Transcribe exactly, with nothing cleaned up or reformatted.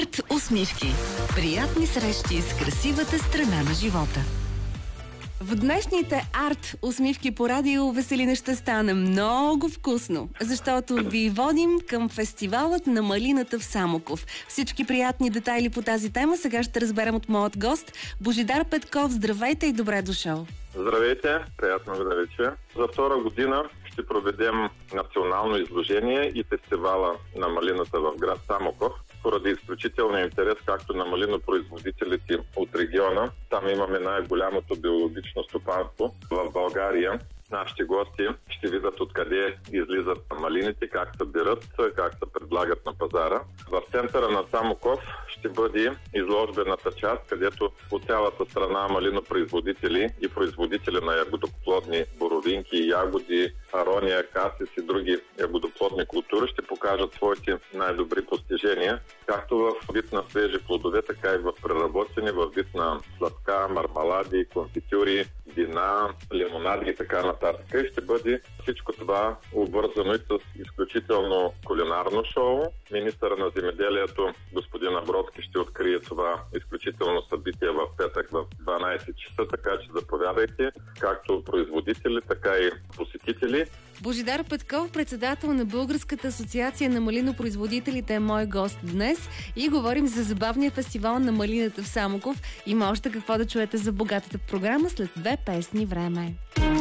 Арт усмивки. Приятни срещи с красивата страна на живота. В днешните арт усмивки по радио Веселина ще стане много вкусно, защото ви водим към фестивалът на малината в Самоков. Всички приятни детайли по тази тема сега ще разберем от моят гост Божидар Петков. Здравейте и добре дошъл! Здравейте, приятно ви да ви чуя. За втора година ще проведем национално изложение и фестивала на малината в град Самоков. Поради изключителния интерес както на малинопроизводителите от региона, там имаме най-голямото биологично стопанство в България. Нашите гости ще видят откъде излизат малините, как се берат, как се предлагат на пазара. В центъра на Самоков ще бъде изложбената част, където от цялата страна малинопроизводители и производители на ягодоплодни боровинки, ягоди, арония, касис и други ягодоплодни култури ще покажат своите най-добри постижения, както в вид на свежи плодове, така и в преработени, в вид на сладка, мармалади, конфитюри, вина, лимонади и така нататък. И ще бъде всичко това обвързано и с изключително кулинарно шоу. Министъра на земеделието господин Абровски ще открие това изключително събитие в петък в дванайсет часа, така че заповядайте, както производители, така и посетители. Божидар Петков, председател на Българската асоциация на малинопроизводителите, е мой гост днес и говорим за забавния фестивал на малината в Самоков. Има още какво да чуете за богатата програма след две песни време.